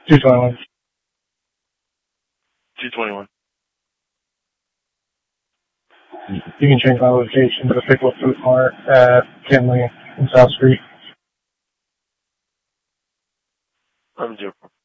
221. 221. You can change my location to Pickle Food Mart at Kinley and South Street. I'm 0.